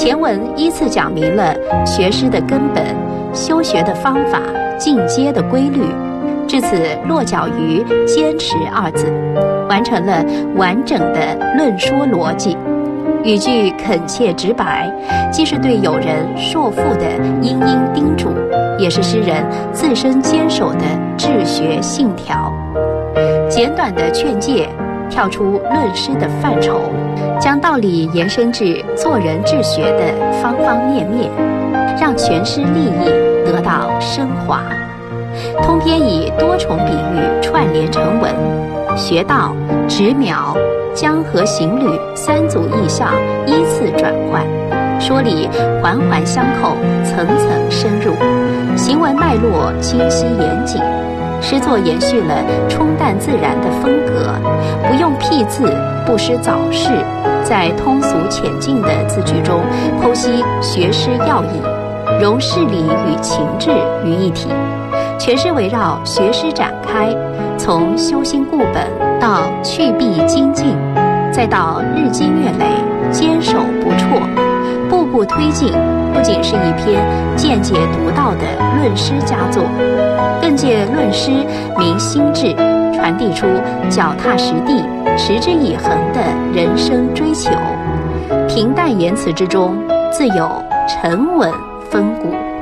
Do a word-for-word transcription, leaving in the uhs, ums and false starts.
前文依次讲明了学诗的根本、修学的方法、进阶的规律，至此落脚于坚持二字，完成了完整的论说逻辑。语句恳切直白，既是对友人硕父的殷殷叮嘱，也是诗人自身坚守的治学信条。简短的劝诫跳出论诗的范畴，将道理延伸至做人治学的方方面面，让全诗立意得到升华。通篇以多重比喻串联成文，学道、直描、江河行旅三组意象依次转换，说理环环相扣，层层深入，行文脉络清晰严谨。诗作延续了冲淡自然的风格，不用僻字，不失早逝，在通俗浅近的字句中剖析学诗要义，融事理与情志于一体。全诗围绕学诗展开，从修心固本到去弊精进，再到日积月累，坚守不辍，步步推进，不仅是一篇见解独到的论诗佳作，更借论诗明心智，传递出脚踏实地、持之以恒的人生追求。平淡言辞之中，自有沉稳风骨。